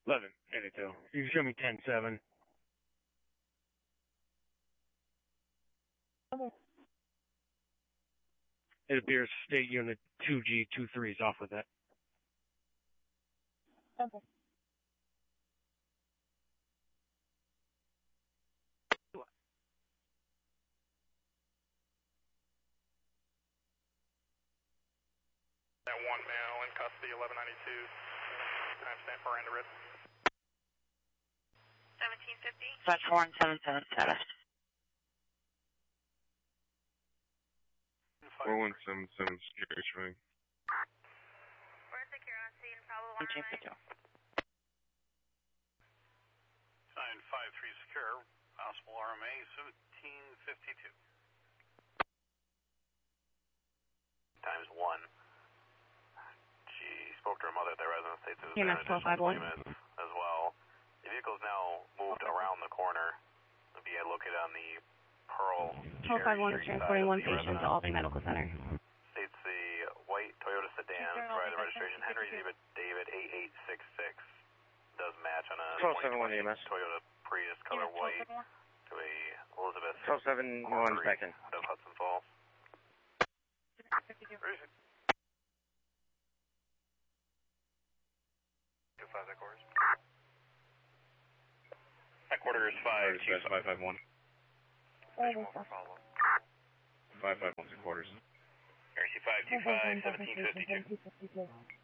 1182. You can show me 10-7. It appears state unit 2G23 is off with that. Okay. That one male in custody, 1192. Timestamp Miranda Red. 1750. Platform 177 status. 4177 security swing. We're secure on scene, probable 1750. 953 secure, possible RMA 1752. Times 1. She spoke to her mother at the residence, states it was EMS 1251 as well. The vehicle's now moved around the corner. It'll be located on the Pearl 1251 is transporting one patient to Albany Medical Center. States the white Toyota sedan, provided registration Henry David 8866. Does match on a 1271 EMS. Toyota Prius color white to a Elizabeth 1271 back in. out of Hudson Falls. Where is it? 25 that quarters. That quarter is 551. Station 1 for follow-up. 551 quarters. RC 525 1752.